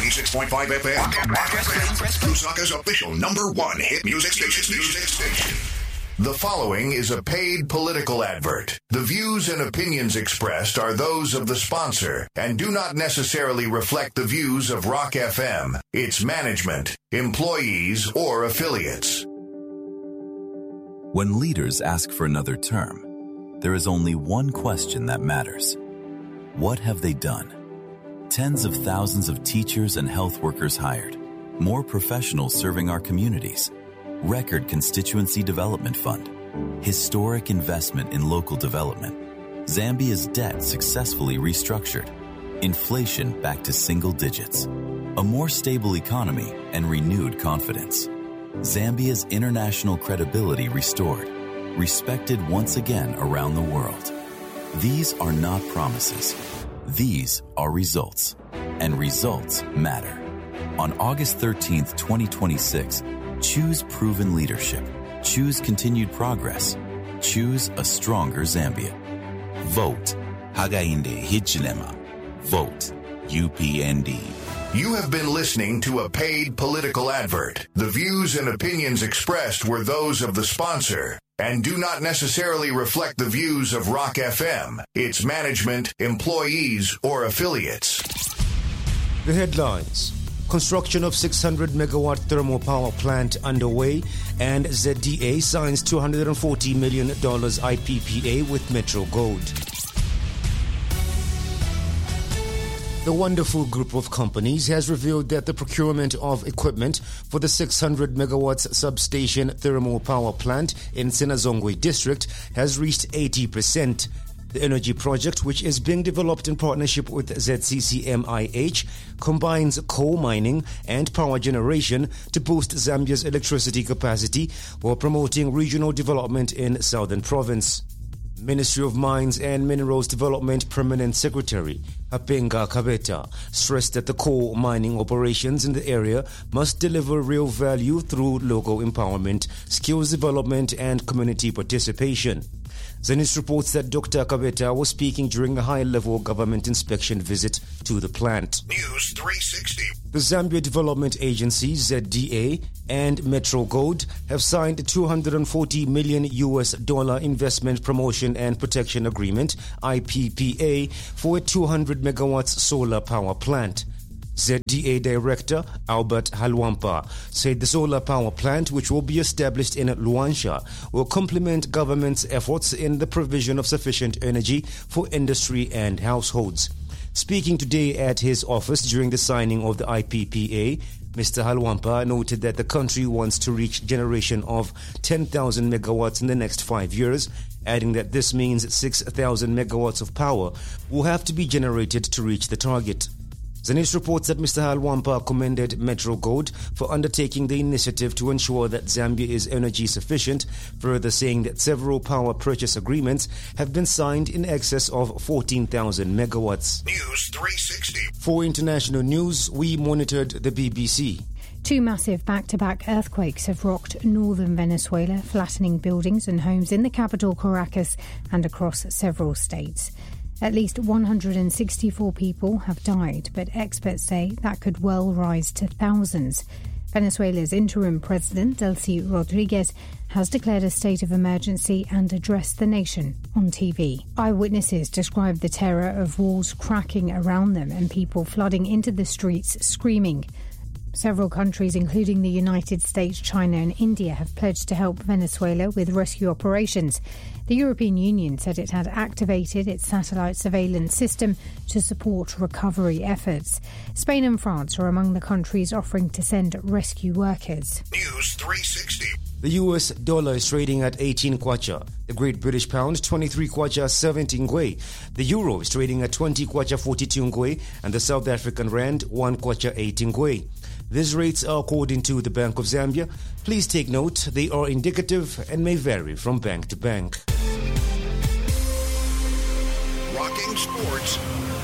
96.5 FM. Lusaka's official #1 hit music station. The following is a paid political advert. The views and opinions expressed are those of the sponsor and do not necessarily reflect the views of Rock FM, its management, employees, or affiliates. When leaders ask for another term, there is only one question that matters. What have they done? Tens of thousands of teachers and health workers hired, more professionals serving our communities, record constituency development fund, historic investment in local development, Zambia's debt successfully restructured, inflation back to single digits, a more stable economy and renewed confidence, Zambia's international credibility restored, respected once again around the world. These are not promises. These are results, and results matter. On August 13th, 2026, choose proven leadership. Choose continued progress. Choose a stronger Zambia. Vote Hakainde Hichilema. Vote UPND. You have been listening to a paid political advert. The views and opinions expressed were those of the sponsor and do not necessarily reflect the views of Rock FM, its management, employees, or affiliates. The headlines. Construction of 600-megawatt thermal power plant underway, and ZDA signs $240 million IPPA with Metro Gold. The Wonderful Group of Companies has revealed that the procurement of equipment for the 600 megawatts substation thermal power plant in Senazongwe district has reached 80%. The energy project, which is being developed in partnership with ZCCMIH, combines coal mining and power generation to boost Zambia's electricity capacity while promoting regional development in Southern Province. Ministry of Mines and Minerals Development Permanent Secretary Hapenga Kabeta stressed that the coal mining operations in the area must deliver real value through local empowerment, skills development, and community participation. Zenith reports that Dr. Kabeta was speaking during a high-level government inspection visit to the plant. News 360. The Zambia Development Agency, ZDA, and Metro Gold have signed a $240 million investment promotion and protection agreement, IPPA, for a 200 megawatts solar power plant. ZDA Director Albert Halwampa said the solar power plant, which will be established in Luansha, will complement government's efforts in the provision of sufficient energy for industry and households. Speaking today at his office during the signing of the IPPA, Mr. Halwampa noted that the country wants to reach generation of 10,000 megawatts in the next 5 years, adding that this means 6,000 megawatts of power will have to be generated to reach the target. Zenith reports that Mr. Halwampa commended Metro Gold for undertaking the initiative to ensure that Zambia is energy sufficient, further saying that several power purchase agreements have been signed in excess of 14,000 megawatts. News 360. For international news, we monitored the BBC. Two massive back-to-back earthquakes have rocked northern Venezuela, flattening buildings and homes in the capital Caracas and across several states. At least 164 people have died, but experts say that could well rise to thousands. Venezuela's interim president, Delcy Rodriguez, has declared a state of emergency and addressed the nation on TV. Eyewitnesses described the terror of walls cracking around them and people flooding into the streets screaming. Several countries, including the United States, China and India, have pledged to help Venezuela with rescue operations. The European Union said it had activated its satellite surveillance system to support recovery efforts. Spain and France are among the countries offering to send rescue workers. News 360. The US dollar is trading at 18 kwacha. The Great British Pound, 23 kwacha 17 ngwe. The euro is trading at 20 kwacha 42 ngwe. And the South African rand, 1 kwacha 18 ngwe. These rates are according to the Bank of Zambia. Please take note, they are indicative and may vary from bank to bank. Rocking sports.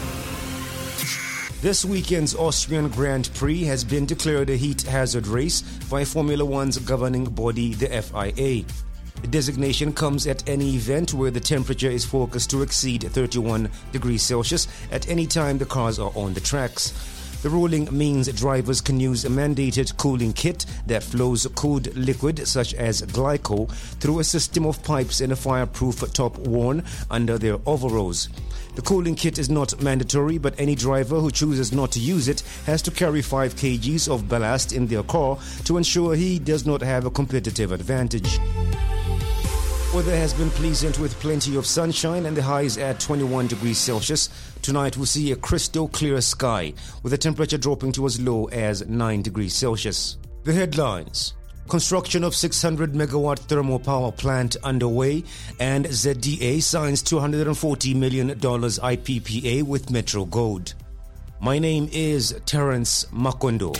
This weekend's Austrian Grand Prix has been declared a heat hazard race by Formula One's governing body, the FIA. The designation comes at any event where the temperature is forecast to exceed 31 degrees Celsius at any time the cars are on the tracks. The ruling means drivers can use a mandated cooling kit that flows cooled liquid such as glycol through a system of pipes and a fireproof top worn under their overalls. The cooling kit is not mandatory, but any driver who chooses not to use it has to carry 5 kgs of ballast in their car to ensure he does not have a competitive advantage. Weather has been pleasant with plenty of sunshine and the highs at 21 degrees Celsius. Tonight we'll see a crystal clear sky with the temperature dropping to as low as 9 degrees Celsius. The headlines. Construction of 600 megawatt thermal power plant underway, and ZDA signs $240 million IPPA with Metro Gold. My name is Terence Makondo.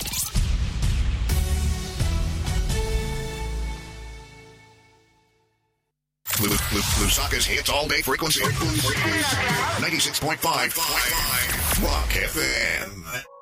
Lusaka's hits all day frequency. 96.5 Rock FM.